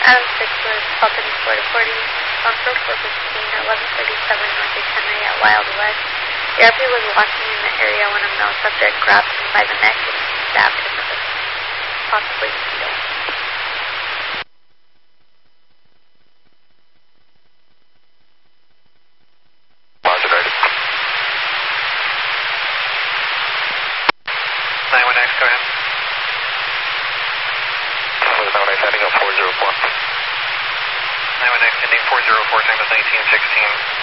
Adam 6 was Falcon 4 to 40, on for 415 at 1137 North East Henry at Wild West. The RP was walking in the area when a male subject grabbed him by the neck and stabbed him with a possibly needle. Roger, ready. 919, go ahead. 919, heading up 404. 919, ending 404, time is 1916.